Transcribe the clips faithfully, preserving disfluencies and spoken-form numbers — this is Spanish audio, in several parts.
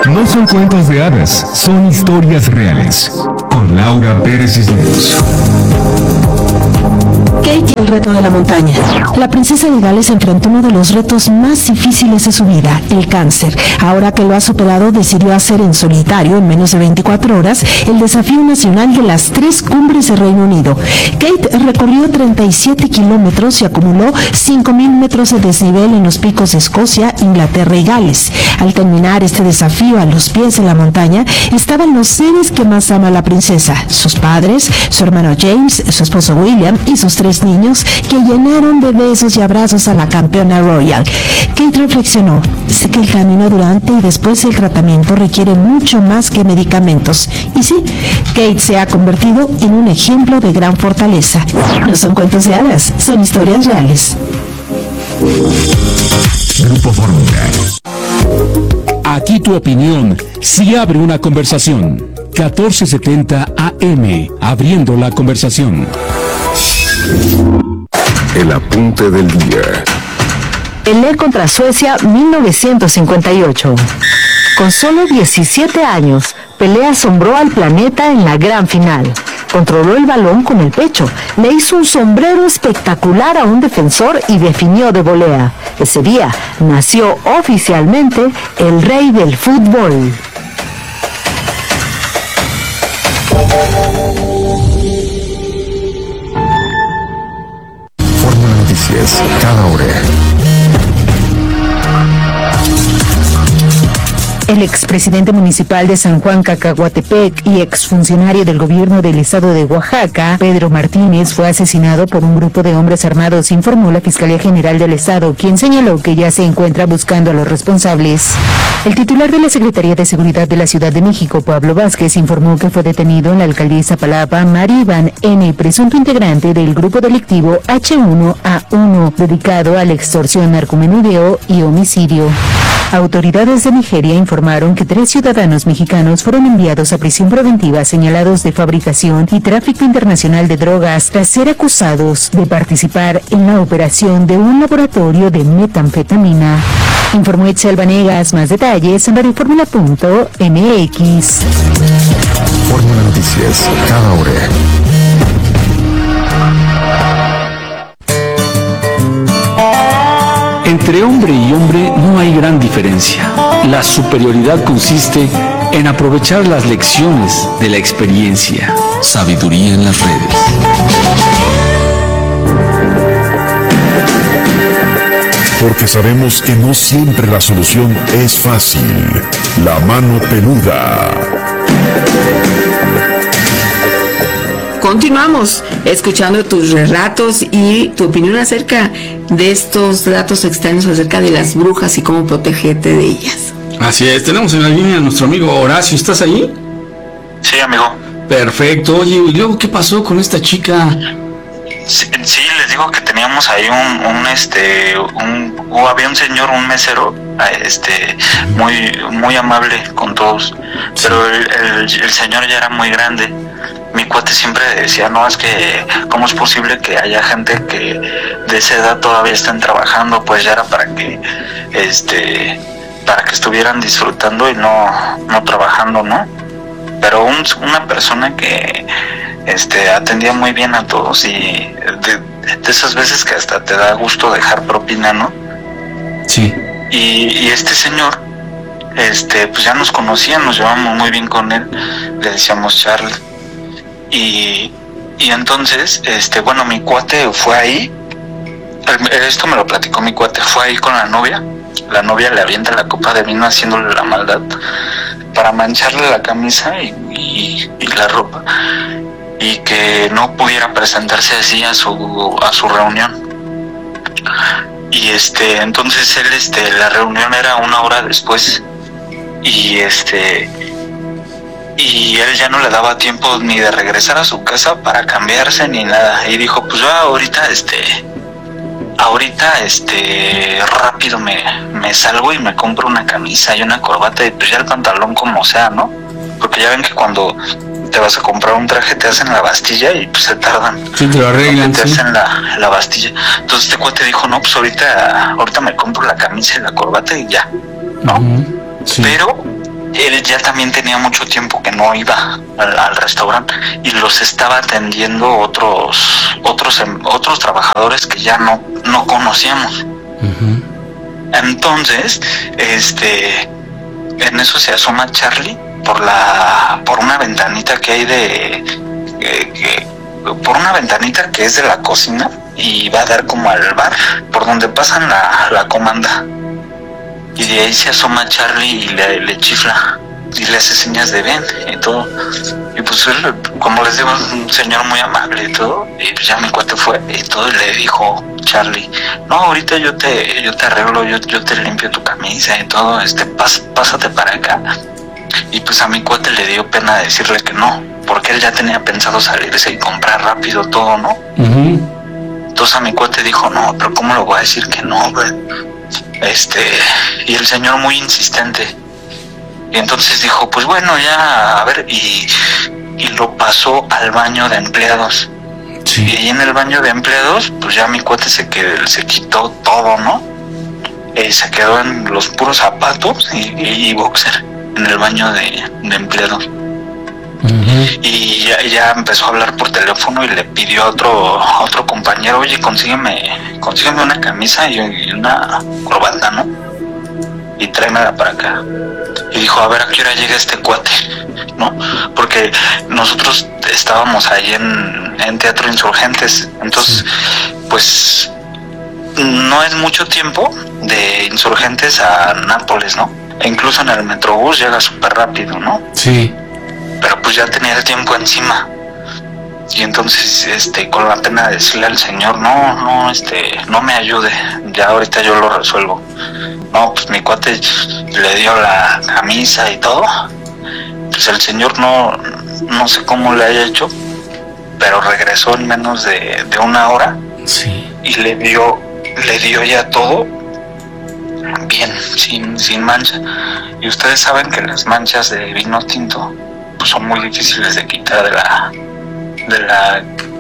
No son cuentos de hadas, son historias reales. Con Laura Pérez Cisneros. Kate y el reto de la montaña. La princesa de Gales enfrentó uno de los retos más difíciles de su vida, el cáncer. Ahora que lo ha superado, decidió hacer en solitario, en menos de veinticuatro horas, el desafío nacional de las tres cumbres de Reino Unido. Kate recorrió treinta y siete kilómetros y acumuló cinco mil metros de desnivel en los picos de Escocia, Inglaterra y Gales. Al terminar este desafío a los pies de la montaña, estaban los seres que más ama la princesa, sus padres, su hermano James, su esposo William y sus tres niños, que llenaron de besos y abrazos a la campeona royal. Kate reflexionó: sé que el camino durante y después del tratamiento requiere mucho más que medicamentos. Y sí, Kate se ha convertido en un ejemplo de gran fortaleza. No son cuentos de hadas, son historias reales. Grupo Fórmula. Aquí tu opinión sí abre una conversación. catorce setenta A M, abriendo la conversación. El apunte del día. Pelé contra Suecia mil novecientos cincuenta y ocho. Con solo diecisiete años, Pelé asombró al planeta en la gran final. Controló el balón con el pecho, le hizo un sombrero espectacular a un defensor y definió de volea. Ese día nació oficialmente el rey del fútbol. Fórmula Noticias, cada hora. El expresidente municipal de San Juan Cacahuatepec y exfuncionario del gobierno del estado de Oaxaca, Pedro Martínez, fue asesinado por un grupo de hombres armados, informó la Fiscalía General del Estado, quien señaló que ya se encuentra buscando a los responsables. El titular de la Secretaría de Seguridad de la Ciudad de México, Pablo Vázquez, informó que fue detenido en la alcaldía Iztapalapa Mario Iván N., presunto integrante del grupo delictivo H uno A uno, dedicado a la extorsión, narcomenudeo y homicidio. Autoridades de Nigeria informaron que tres ciudadanos mexicanos fueron enviados a prisión preventiva señalados de fabricación y tráfico internacional de drogas tras ser acusados de participar en la operación de un laboratorio de metanfetamina. Informó Etzel Vanegas. Más detalles en radioformula punto m x. Fórmula Noticias, cada hora. Entre hombre y hombre no hay gran diferencia. La superioridad consiste en aprovechar las lecciones de la experiencia. Sabiduría en las redes. Porque sabemos que no siempre la solución es fácil. La mano peluda. Continuamos escuchando tus relatos y tu opinión acerca de estos datos extraños acerca de las brujas y cómo protegerte de ellas. Así es, tenemos en la línea a nuestro amigo Horacio. ¿Estás ahí? Sí, amigo. Perfecto. Oye, ¿y luego qué pasó con esta chica? Sí, sí, les digo que teníamos ahí un, un este, un, o había un señor, un mesero, este, muy, muy amable con todos, pero el, el, el señor ya era muy grande. Mi cuate siempre decía, no, es que cómo es posible que haya gente que de esa edad todavía estén trabajando, pues ya era para que, este, para que estuvieran disfrutando y no, no trabajando, ¿no? Pero un, una persona que, este, atendía muy bien a todos y de, de esas veces que hasta te da gusto dejar propina, ¿no? Sí. Y, y este señor, este, pues ya nos conocían, nos llevamos muy bien con él, le decíamos Charlie. Y, y entonces, este, bueno, mi cuate fue ahí, esto me lo platicó mi cuate, fue ahí con la novia, la novia le avienta la copa de vino haciéndole la maldad para mancharle la camisa y, y, y la ropa, y que no pudiera presentarse así a su, a su reunión. Y este, entonces él, este, la reunión era una hora después, y este... y él ya no le daba tiempo ni de regresar a su casa para cambiarse ni nada, y dijo, pues yo ahorita este ahorita este rápido me, me salgo y me compro una camisa y una corbata y pues ya el pantalón como sea, ¿no? Porque ya ven que cuando te vas a comprar un traje te hacen la bastilla y pues se tardan. Sí, te lo arreglan, te sí. hacen la, la bastilla. Entonces este cuate dijo, no, pues ahorita ahorita me compro la camisa y la corbata y ya, ¿no? Uh-huh. Sí. Pero él ya también tenía mucho tiempo que no iba al, al restaurante y los estaba atendiendo otros otros otros trabajadores que ya no no conocíamos. Uh-huh. Entonces, este, en eso se asoma Charlie por la por una ventanita que hay de eh, que, por una ventanita que es de la cocina y va a dar como al bar por donde pasan la, la comanda. Y de ahí se asoma Charlie y le, le chifla y le hace señas de ven y todo. Y pues él, como les digo, es un señor muy amable y todo. Y pues ya mi cuate fue y todo y le dijo Charlie, no, ahorita yo te yo te arreglo, yo, yo te limpio tu camisa y todo, este, pas, pásate para acá. Y pues a mi cuate le dio pena decirle que no, porque él ya tenía pensado salirse y comprar rápido todo, ¿no? Uh-huh. Entonces a mi cuate dijo, no, pero ¿cómo lo voy a decir que no, güey? Este, y el señor muy insistente. Y entonces dijo, pues bueno, ya, a ver, y, y lo pasó al baño de empleados. Sí. Y ahí en el baño de empleados, pues ya mi cuate se, que, se quitó todo, ¿no? Eh, se quedó en los puros zapatos y, y, y boxer en el baño de, de empleados. Uh-huh. Y ya, ya empezó a hablar por teléfono y le pidió a otro, a otro compañero, oye, consígueme, consígueme una camisa y, y una corbata, ¿no? Y tráemela para acá. Y dijo, a ver, ¿a qué hora llega este cuate? ¿No? Porque nosotros estábamos ahí en, en Teatro Insurgentes, entonces, pues, no es mucho tiempo de Insurgentes a Nápoles, ¿no? E incluso en el Metrobús llega súper rápido, ¿no? Sí. Pero pues ya tenía el tiempo encima. Y entonces, este, con la pena de decirle al señor, no, no, este, no me ayude, ya ahorita yo lo resuelvo. No, pues mi cuate le dio la camisa y todo. Pues el señor no, no sé cómo le haya hecho, pero regresó en menos de, de una hora. Sí. Y le dio, le dio ya todo bien, sin, sin mancha. Y ustedes saben que las manchas de vino tinto pues son muy difíciles de quitar de la de la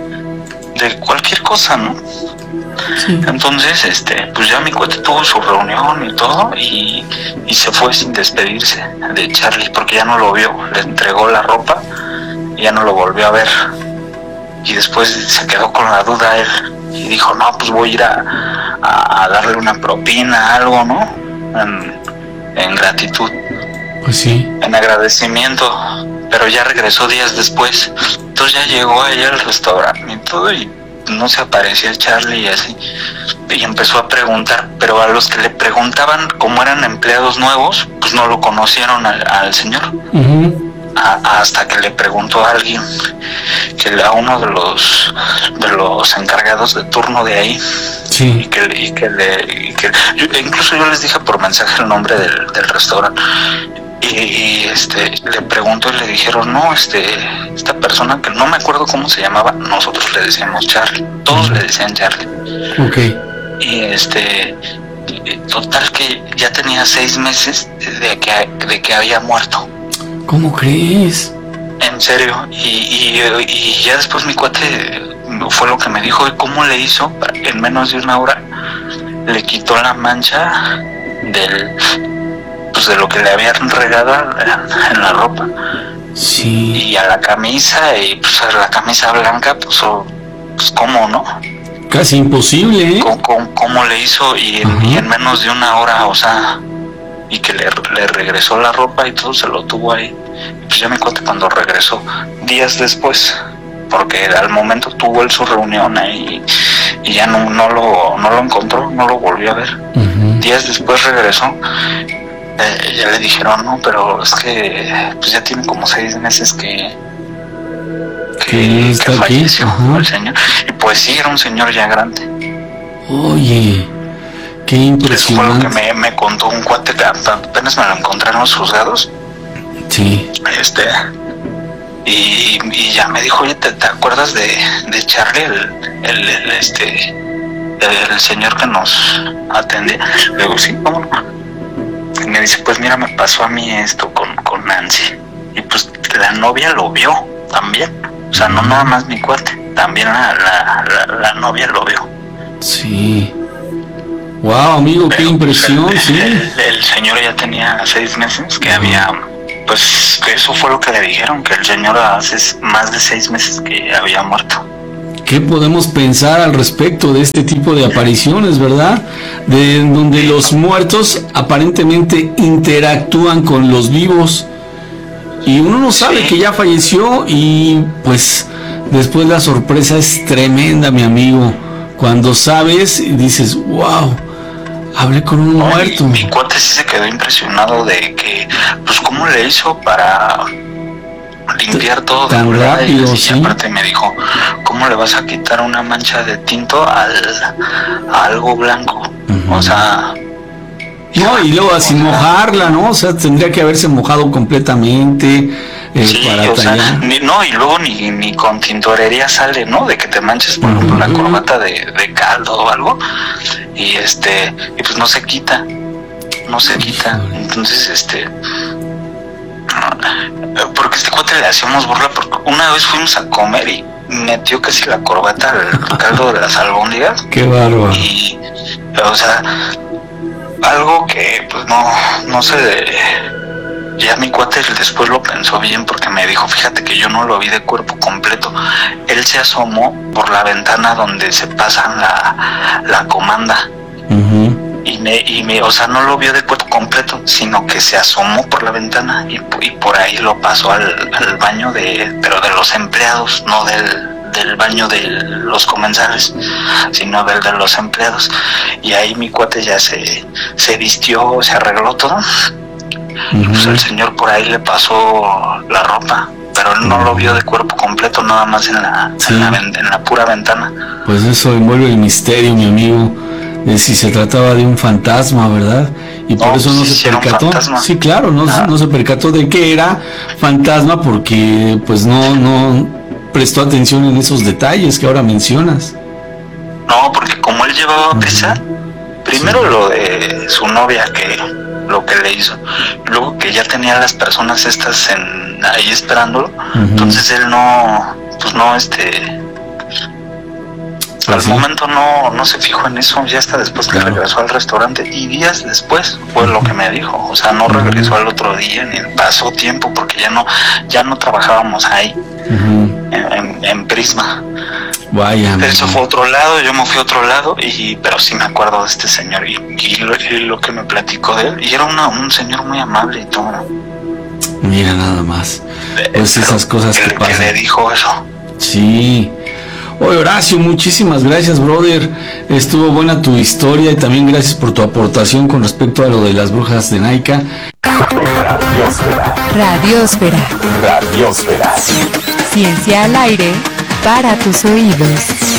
de cualquier cosa, ¿no? Sí. Entonces, este, pues ya mi cuate tuvo su reunión y todo y, y se fue sin despedirse de Charlie porque ya no lo vio, le entregó la ropa y ya no lo volvió a ver. Y después se quedó con la duda él y dijo, no, pues voy a ir a, a, a darle una propina, algo, ¿no? En, en gratitud. Pues sí. En agradecimiento. Pero ya regresó días después. Entonces ya llegó allá al restaurante y todo y no se aparecía Charlie y así. Y empezó a preguntar, pero a los que le preguntaban, como eran empleados nuevos, pues no lo conocieron al, al señor. Uh-huh. A, hasta que le preguntó a alguien, que a uno de los de los encargados de turno de ahí. Sí. Y que, y que le y que, yo, incluso yo les dije por mensaje el nombre del, del restaurante. Y, y este le preguntó y le dijeron, no, este esta persona que no me acuerdo cómo se llamaba, nosotros le decíamos Charlie, todos le decían Charlie. Okay. Y este total que ya tenía seis meses de que de que había muerto. ¿Cómo crees? En serio. Y, y, y ya después mi cuate fue lo que me dijo, ¿cómo le hizo? En menos de una hora le quitó la mancha del pues de lo que le habían regado en la ropa. Sí. Y a la camisa, y pues a la camisa blanca, pues, o, pues cómo, ¿no? Casi imposible, ¿eh? ¿Cómo, cómo, cómo le hizo? Y en, y en menos de una hora, o sea, y que le, le regresó la ropa y todo se lo tuvo ahí. Pues ya me cuenta cuando regresó, días después, porque al momento tuvo él su reunión ahí y ya no, no, lo, no lo encontró, no lo volvió a ver. Uh-huh. Días después regresó. Eh, ya le dijeron, no, pero es que pues ya tiene como seis meses que que, que falleció uh-huh. el señor. Y pues sí, era un señor ya grande. Oye, qué impresionante. Eso fue lo que me, me contó un cuate que apenas me lo encontré en los juzgados. Sí. Este y, y ya me dijo, oye, ¿te, te acuerdas de, de Charlie, el, el, el este el, el señor que nos atendía? Le digo, sí, ¿cómo no? Y me dice, pues mira, me pasó a mí esto con, con Nancy. Y pues la novia lo vio también. O sea, no nada más mi cuate, también la, la, la, la novia lo vio. Sí. Wow, amigo, pero, qué impresión, pues, el, sí. El, el señor ya tenía seis meses que uh-huh. había pues eso fue lo que le dijeron, que el señor hace más de seis meses que había muerto. ¿Qué podemos pensar al respecto de este tipo de apariciones, verdad? De donde los muertos aparentemente interactúan con los vivos y uno no sabe Sí. que ya falleció y pues después la sorpresa es tremenda, mi amigo. Cuando sabes y dices, wow, hablé con un No, muerto. Mi, mi cuate sí se quedó impresionado de que, pues, cómo le hizo para limpiar todo Tan de volada, rápido, y así, sí. y aparte me dijo, ¿cómo le vas a quitar una mancha de tinto al, a algo blanco? Ujú. O sea... No, y luego o sin sea, mojarla, ¿no? O sea, tendría que haberse mojado completamente eh, Sí, para o sea, tallar. ni, no, y luego ni, ni con tintorería sale, ¿no? De que te manches, por ejemplo, la Ujú. corbata de, de caldo o algo, y este, y pues no se quita, no se quita. Entonces, este, porque este cuate le hacíamos burla, porque una vez fuimos a comer y metió casi la corbata al caldo de las albóndigas, Qué bárbaro. y, o sea, algo que, pues no, no sé, ya mi cuate después lo pensó bien porque me dijo, fíjate que yo no lo vi de cuerpo completo. Él se asomó por la ventana donde se pasan la, la comanda. Ujú. Y me, y me, o sea, no lo vio de cuerpo completo, sino que se asomó por la ventana y, y por ahí lo pasó al, al baño de, pero de los empleados, no del, del baño de los comensales, sino del de los empleados. Y ahí mi cuate ya se, se vistió, se arregló todo. Y pues el señor por ahí le pasó la ropa, pero él no lo vio de cuerpo completo, nada más en la, Sí. en la, ven- en la pura ventana. Pues eso envuelve el misterio, mi amigo, de si se trataba de un fantasma, ¿verdad? Y por No, eso no sí, se sí era un percató. fantasma. Sí, claro, no, Ah. no se percató de que era fantasma porque pues no, no prestó atención en esos detalles que ahora mencionas. No, porque como él llevaba pesa, primero lo de su novia, que lo que le hizo, luego que ya tenía a las personas estas en, ahí esperándolo, Ujú. entonces él no, pues no, este, Pues al sí. momento no, no se fijó en eso, ya hasta después que Claro. regresó al restaurante, y días después fue lo que me dijo, o sea, no regresó al otro día, ni pasó tiempo, porque ya no, ya no trabajábamos ahí, Ujú. en, en, en Prisma. Vaya, Él se amigo. fue a otro lado, yo me fui a otro lado, y pero sí me acuerdo de este señor y, y, lo, y lo que me platicó de él. Y era una, un señor muy amable y todo. Mira nada más. Pues Pero esas cosas que el que pasan. le dijo eso. Sí. Oye, Horacio, muchísimas gracias, brother. Estuvo buena tu historia y también gracias por tu aportación con respecto a lo de las brujas de Naica. Radiosfera. Radiosfera. Ciencia al aire para tus oídos.